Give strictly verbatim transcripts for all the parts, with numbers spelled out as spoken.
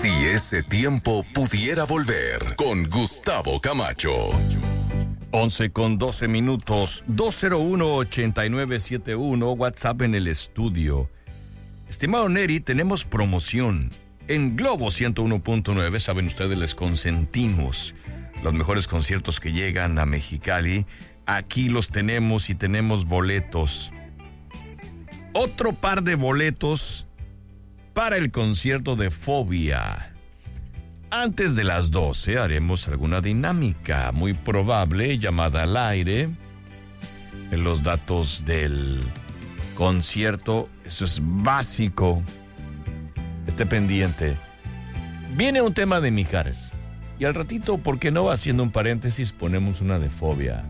Si ese tiempo pudiera volver, con Gustavo Camacho. once con doce minutos, dos cero uno, ocho nueve siete uno, WhatsApp en el estudio. Estimado Neri, tenemos promoción. En Globo ciento uno punto nueve, saben ustedes, les consentimos los mejores conciertos que llegan a Mexicali. Aquí los tenemos y tenemos boletos. Otro par de boletos para el concierto de Fobia. Antes de las doce haremos alguna dinámica muy probable, llamada al aire. En los datos del concierto, eso es básico. Esté pendiente. Viene un tema de Mijares. Y al ratito, ¿por qué no? Haciendo un paréntesis, ponemos una de Fobia.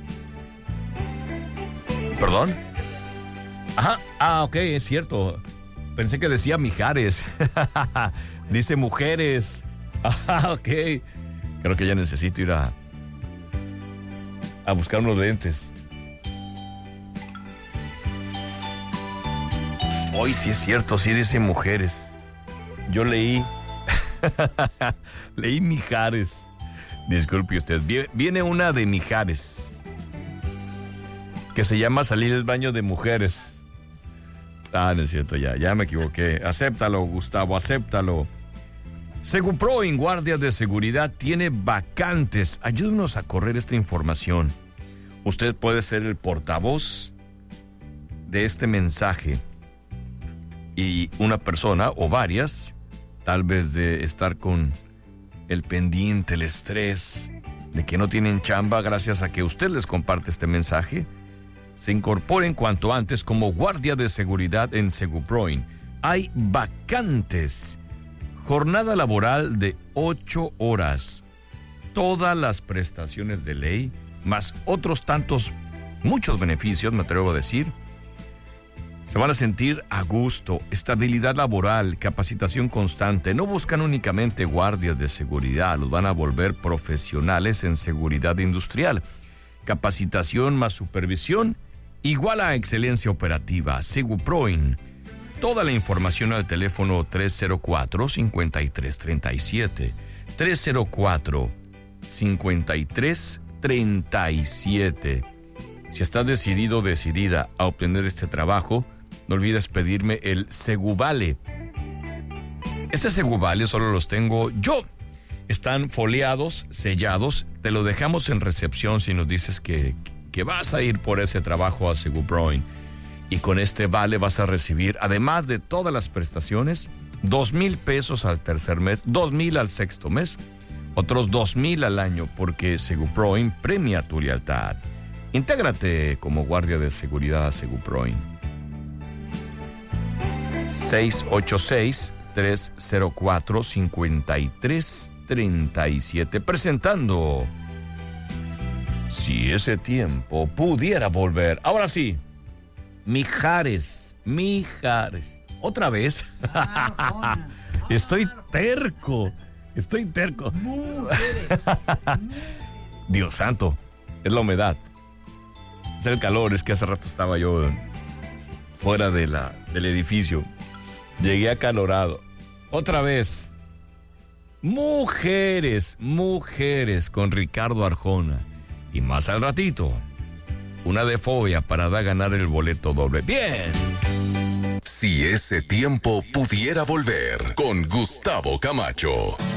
¿Perdón? Ajá, ah, ok, es cierto. Pensé que decía Mijares. Dice mujeres. Ah, ok. Creo que ya necesito ir a a buscar unos lentes. Hoy sí es cierto, sí dice mujeres. Yo leí leí Mijares. Disculpe usted. Viene una de Mijares que se llama Salir del baño de mujeres. Ah, no es cierto, ya, ya me equivoqué. Acéptalo, Gustavo, acéptalo. Seguproin, guardia de seguridad, tiene vacantes. Ayúdenos a correr esta información. Usted puede ser el portavoz de este mensaje. Y una persona o varias, tal vez de estar con el pendiente, el estrés, de que no tienen chamba, gracias a que usted les comparte este mensaje, se incorporen cuanto antes como guardia de seguridad en Seguproin. Hay vacantes. Jornada laboral de ocho horas. Todas las prestaciones de ley, más otros tantos, muchos beneficios, me atrevo a decir. Se van a sentir a gusto, estabilidad laboral, capacitación constante. No buscan únicamente guardias de seguridad, los van a volver profesionales en seguridad industrial. Capacitación más supervisión igual a excelencia operativa. Seguproin. Toda la información al teléfono tres cero cuatro, cinco tres tres siete. tres cero cuatro, cinco tres tres siete. Si estás decidido, decidida a obtener este trabajo, no olvides pedirme el Seguvale. Este Seguvale solo los tengo yo. Están foliados, sellados. Te lo dejamos en recepción si nos dices que, que vas a ir por ese trabajo a Seguproin. Y con este vale vas a recibir, además de todas las prestaciones, dos mil pesos al tercer mes, dos mil al sexto mes, otros dos mil al año, porque Seguproin premia tu lealtad. Intégrate como guardia de seguridad a Seguproin. seis ocho seis, tres cero cuatro, cinco tres tres siete. Presentando Si ese tiempo pudiera volver. Ahora sí. Mijares, Mijares. ¿Otra vez? Claro, Estoy terco, estoy terco. Dios santo, es la humedad. Es el calor, es que hace rato estaba yo fuera de la, del edificio. Llegué acalorado. Otra vez. Mujeres, mujeres con Ricardo Arjona. Y más al ratito, una de Fobia para dar ganar el boleto doble. ¡Bien! Si ese tiempo pudiera volver, con Gustavo Camacho.